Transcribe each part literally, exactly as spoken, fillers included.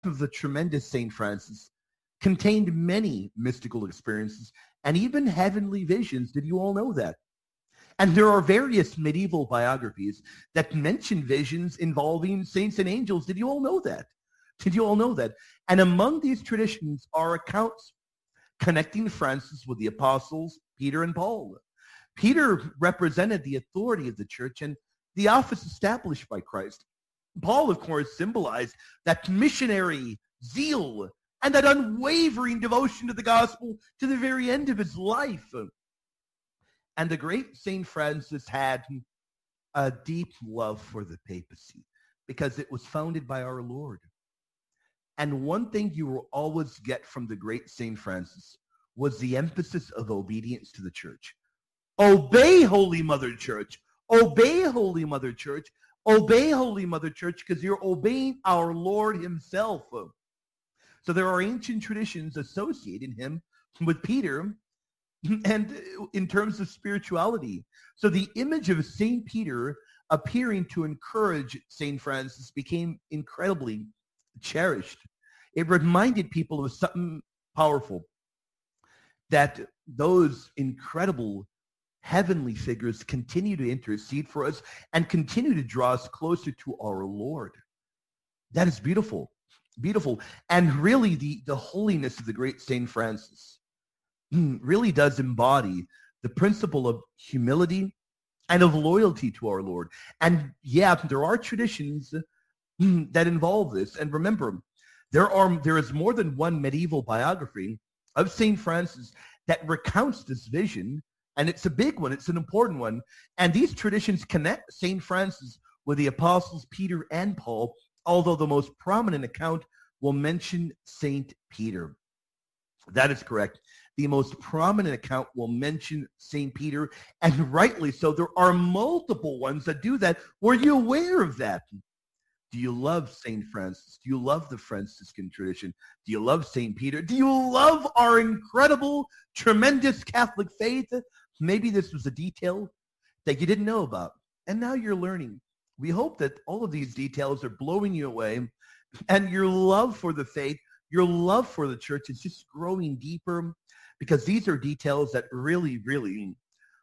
of the tremendous Saint Francis contained many mystical experiences and even heavenly visions. Did you all know that? And there are various medieval biographies that mention visions involving saints and angels. Did you all know that? Did you all know that? And among these traditions are accounts connecting Francis with the apostles, Peter and Paul. Peter represented the authority of the church and the office established by Christ. Paul, of course, symbolized that missionary zeal and that unwavering devotion to the gospel to the very end of his life. And the great Saint Francis had a deep love for the papacy because it was founded by our Lord. And one thing you will always get from the great Saint Francis was the emphasis of obedience to the church. Obey, Holy Mother Church. Obey, Holy Mother Church. Obey, Holy Mother Church, because you're obeying our Lord himself. So there are ancient traditions associating him with Peter and in terms of spirituality. So the image of Saint Peter appearing to encourage Saint Francis became incredibly cherished. It reminded people of something powerful, that those incredible heavenly figures continue to intercede for us and continue to draw us closer to our Lord. That is beautiful, beautiful. And really the, the holiness of the great Saint Francis really does embody the principle of humility and of loyalty to our Lord. And yeah, there are traditions that involve this. And remember, there are there is more than one medieval biography of Saint Francis that recounts this vision, and it's a big one. It's an important one. And these traditions connect Saint Francis with the apostles Peter and Paul, although the most prominent account will mention Saint Peter. That is correct. The most prominent account will mention Saint Peter, and rightly so. There are multiple ones that do that. Were you aware of that? Do you love Saint Francis? Do you love the Franciscan tradition? Do you love Saint Peter? Do you love our incredible, tremendous Catholic faith? Maybe this was a detail that you didn't know about, and now you're learning. We hope that all of these details are blowing you away, and your love for the faith, your love for the church is just growing deeper, because these are details that really, really,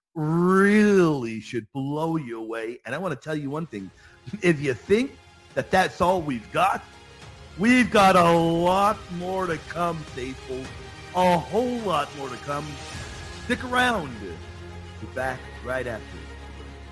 really should blow you away. And I want to tell you one thing. If you think that that's all we've got, we've got a lot more to come, faithful. A whole lot more to come. Stick around. We're back right after.